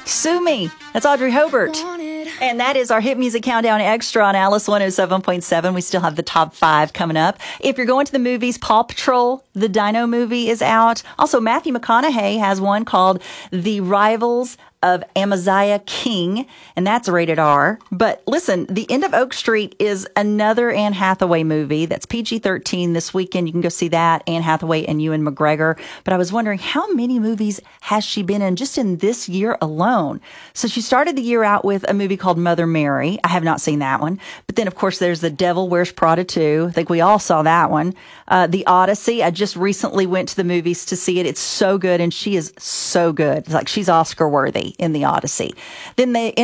Sue Me. That's Audrey Hobart. And that is our Hit Music Countdown Extra on Alice 107.7. We still have the top 5 coming up. If you're going to the movies, Paw Patrol, the Dino movie is out. Also, Matthew McConaughey has one called The Rivals of Amaziah King, and that's rated R. But listen, The End of Oak Street is another Anne Hathaway movie that's PG-13 this weekend. You can go see that, Anne Hathaway and Ewan McGregor. But I was wondering, how many movies has she been in just in this year alone? So she started the year out with a movie called Mother Mary. I have not seen that one. But then, of course, there's The Devil Wears Prada 2. I think we all saw that one. The Odyssey. I just recently went to the movies to see it. It's so good, and she is so good. It's like she's Oscar worthy in The Odyssey. Then they